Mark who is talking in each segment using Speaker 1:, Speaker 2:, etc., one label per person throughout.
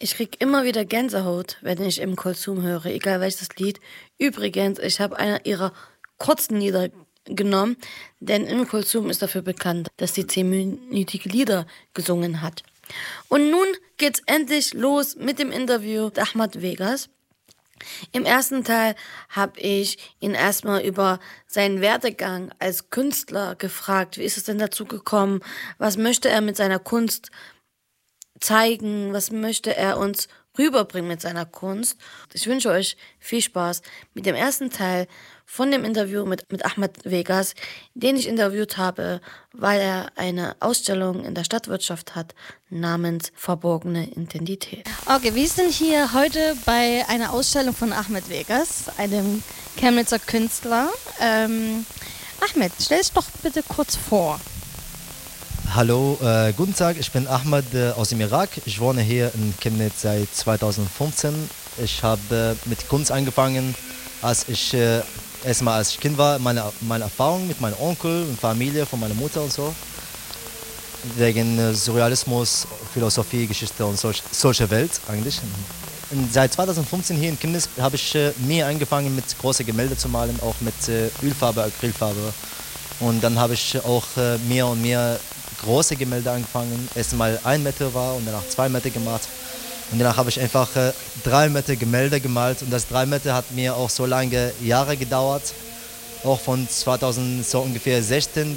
Speaker 1: Ich krieg immer wieder Gänsehaut, wenn ich im Kulsum höre, egal welches Lied. Übrigens, ich habe einer ihrer kurzen Lieder genommen, denn Kulsum ist dafür bekannt, dass sie 10-minütige Lieder gesungen hat. Und nun geht's endlich los mit dem Interview mit Ahmad Vegas. Im ersten Teil habe ich ihn erstmal über seinen Werdegang als Künstler gefragt. Wie ist es denn dazu gekommen? Was möchte er mit seiner Kunst zeigen? Was möchte er uns rüberbringen mit seiner Kunst? Ich wünsche euch viel Spaß mit dem ersten Teil von dem Interview mit Ahmad Vegas, den ich interviewt habe, weil er eine Ausstellung in der Stadtwirtschaft hat namens Verborgene Identität.
Speaker 2: Okay, wir sind hier heute bei einer Ausstellung von Ahmad Vegas, einem Chemnitzer Künstler. Ahmed, stell dich doch bitte kurz vor.
Speaker 3: Hallo, guten Tag, ich bin Ahmad aus dem Irak. Ich wohne hier in Chemnitz seit 2015. Ich habe mit Kunst angefangen, als ich Kind war. Meine Erfahrung mit meinem Onkel und Familie, von meiner Mutter und so. Wegen Surrealismus, Philosophie, Geschichte und solche Welt eigentlich. Und seit 2015 hier in Chemnitz habe ich mir angefangen mit großen Gemälde zu malen, auch mit Ölfarbe, Acrylfarbe. Und dann habe ich auch mehr und mehr große Gemälde angefangen. Erst mal 1 Meter war und danach 2 Meter gemacht. Und danach habe ich einfach 3 Meter Gemälde gemalt. Und das 3 Meter hat mir auch so lange Jahre gedauert. Auch von 2000 so ungefähr 16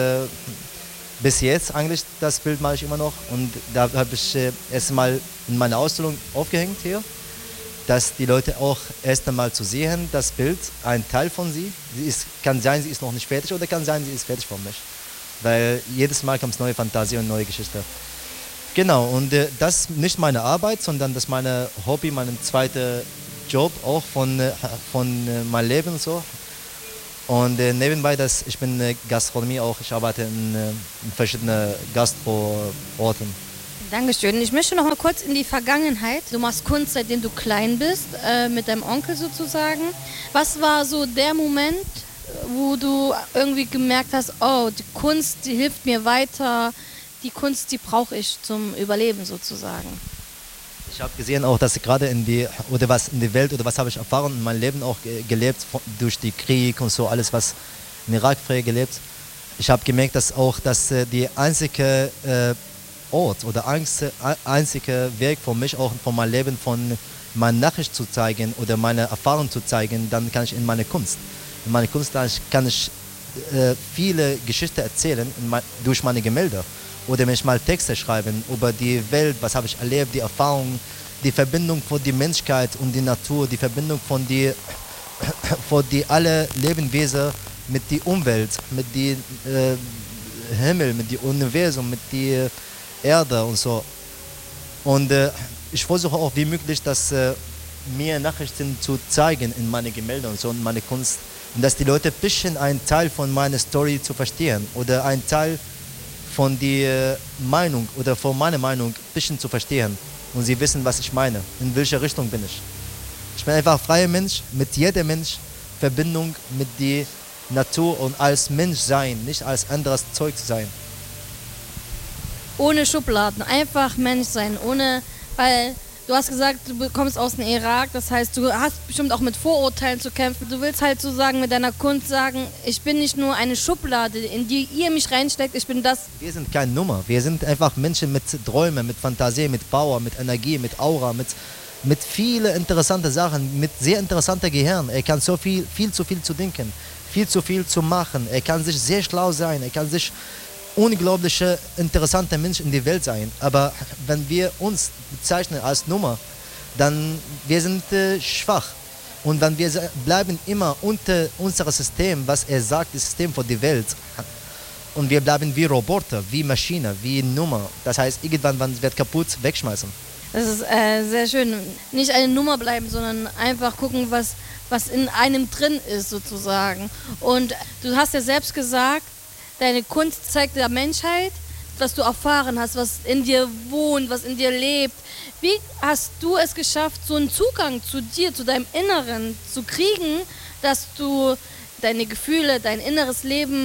Speaker 3: bis jetzt eigentlich. Das Bild mache ich immer noch. Und da habe ich erst mal in meiner Ausstellung aufgehängt hier, dass die Leute auch erst einmal zu sehen, das Bild, ein Teil von sie. Kann sein, sie ist noch nicht fertig oder kann sein, sie ist fertig von mich. Weil jedes Mal kommt neue Fantasie und neue Geschichte. Genau, und das ist nicht meine Arbeit, sondern das ist mein Hobby, mein zweiter Job auch von meinem Leben und so. Und nebenbei, ich bin Gastronomie auch, ich arbeite in verschiedenen Gastroorten.
Speaker 2: Dankeschön. Ich möchte noch mal kurz in die Vergangenheit. Du machst Kunst, seitdem du klein bist, mit deinem Onkel sozusagen. Was war so der Moment, wo du irgendwie gemerkt hast, oh, die Kunst, die hilft mir weiter, die Kunst, die brauche ich zum Überleben sozusagen?
Speaker 3: Ich habe gesehen auch, dass gerade in die Welt oder was habe ich erfahren in meinem Leben auch gelebt durch den Krieg und so alles, was im Irak früher gelebt. Ich habe gemerkt, dass die einzige Ort oder einzige Weg für mich auch von meinem Leben, von meiner Nachricht zu zeigen oder meine Erfahrung zu zeigen, dann kann ich in meine Kunst. In meiner Kunst kann ich viele Geschichten erzählen durch meine Gemälde. Oder wenn ich mal Texte schreiben über die Welt, was habe ich erlebt, die Erfahrung, die Verbindung von der Menschheit und der Natur, die Verbindung von die alle Lebewesen mit der Umwelt, mit dem Himmel, mit dem Universum, mit der Erde und so. Und ich versuche auch wie möglich, mir Nachrichten zu zeigen in meine Gemälde und so, in meine Kunst. Und dass die Leute ein bisschen einen Teil von meiner Story zu verstehen oder einen Teil von der Meinung oder von meiner Meinung ein bisschen zu verstehen. Und sie wissen, was ich meine, in welche Richtung bin ich. Ich bin einfach ein freier Mensch, mit jedem Mensch Verbindung mit der Natur und als Mensch sein, nicht als anderes Zeug sein.
Speaker 2: Ohne Schubladen, einfach Mensch sein, weil du hast gesagt, du kommst aus dem Irak, das heißt, du hast bestimmt auch mit Vorurteilen zu kämpfen. Du willst halt sozusagen mit deiner Kunst sagen, ich bin nicht nur eine Schublade, in die ihr mich reinsteckt, ich bin das.
Speaker 3: Wir sind keine Nummer, wir sind einfach Menschen mit Träumen, mit Fantasie, mit Power, mit Energie, mit Aura, mit vielen interessanten Sachen, mit sehr interessanter Gehirn. Er kann so viel zu viel zu denken, viel zu viel zu machen. Er kann sich sehr schlau sein, er kann sich unglaubliche, interessante Mensch in die Welt sein. Aber wenn wir uns bezeichnen als Nummer, dann wir sind schwach. Und wenn wir bleiben immer unter unserem System, was er sagt, das System für die Welt, und wir bleiben wie Roboter, wie Maschine, wie Nummer. Das heißt, irgendwann, wenn es wird kaputt, wegschmeißen.
Speaker 2: Das ist sehr schön. Nicht eine Nummer bleiben, sondern einfach gucken, was in einem drin ist sozusagen. Und du hast ja selbst gesagt, deine Kunst zeigt der Menschheit, was du erfahren hast, was in dir wohnt, was in dir lebt. Wie hast du es geschafft, so einen Zugang zu dir, zu deinem Inneren zu kriegen, dass du deine Gefühle, dein inneres Leben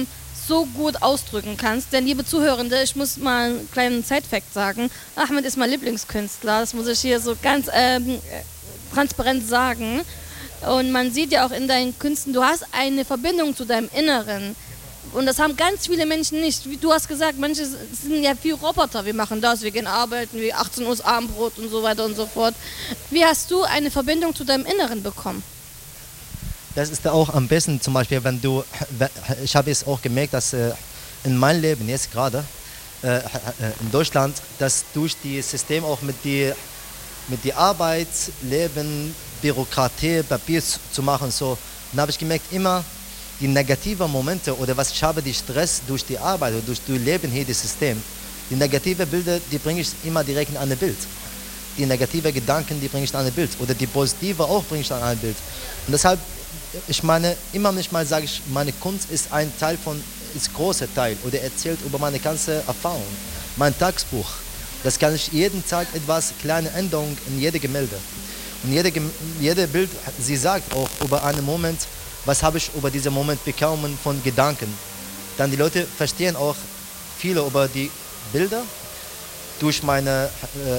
Speaker 2: so gut ausdrücken kannst. Denn, liebe Zuhörende, ich muss mal einen kleinen Side-Fact sagen. Ahmed ist mein Lieblingskünstler, das muss ich hier so ganz transparent sagen. Und man sieht ja auch in deinen Künsten, du hast eine Verbindung zu deinem Inneren. Und das haben ganz viele Menschen nicht. Wie du hast gesagt, manche sind ja viel Roboter. Wir machen das, wir gehen arbeiten, wie 18 Uhr ist Abendbrot und so weiter und so fort. Wie hast du eine Verbindung zu deinem Inneren bekommen?
Speaker 3: Das ist auch am besten, zum Beispiel, ich habe es auch gemerkt, dass in meinem Leben jetzt gerade in Deutschland, dass durch das System auch mit die Arbeit, Leben, Bürokratie, Papier zu machen, so, dann habe ich gemerkt, immer die negativen Momente oder was ich habe, die Stress durch die Arbeit oder durch das Leben hier, das System, die negativen Bilder, die bringe ich immer direkt in ein Bild. Die negativen Gedanken, die bringe ich in ein Bild. Oder die positive auch bringe ich in ein Bild. Und deshalb, ich meine, immer nicht mal sage ich, meine Kunst ist ein Teil von, ist ein großer Teil oder erzählt über meine ganze Erfahrung. Mein Tagebuch, das kann ich jeden Tag etwas, kleine Änderungen in jede Gemälde. Und jede Bild, sie sagt auch über einen Moment, was habe ich über diesen Moment bekommen von Gedanken. Dann die Leute verstehen auch viele über die Bilder durch meine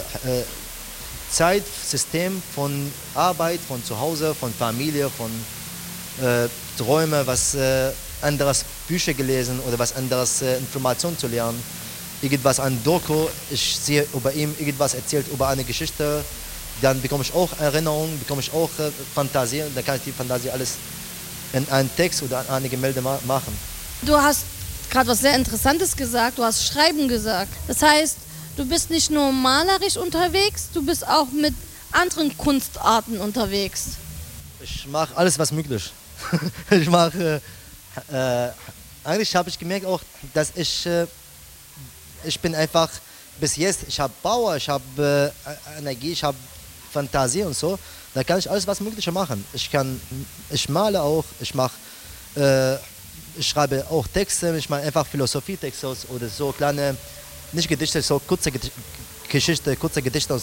Speaker 3: Zeitsystem von Arbeit, von zu Hause, von Familie, von Träume, was anderes Bücher gelesen oder was anderes Informationen zu lernen. Irgendwas an Doku, ich sehe über ihn irgendwas erzählt über eine Geschichte, dann bekomme ich auch Erinnerungen, bekomme ich auch Fantasie, dann kann ich die Fantasie alles in einen Text oder in eine Gemälde machen.
Speaker 2: Du hast gerade was sehr Interessantes gesagt, du hast Schreiben gesagt. Das heißt, du bist nicht nur malerisch unterwegs, du bist auch mit anderen Kunstarten unterwegs.
Speaker 3: Ich mache alles, was möglich. Ich mache, eigentlich habe ich gemerkt auch, dass ich bin einfach bis jetzt, ich habe Power, ich habe Energie, ich habe Fantasie und so. Da kann ich alles, was Mögliche machen. Ich male auch, ich schreibe auch Texte, ich mache einfach Philosophietexte oder so kleine, nicht Gedichte, so kurze Geschichte, kurze Gedichte und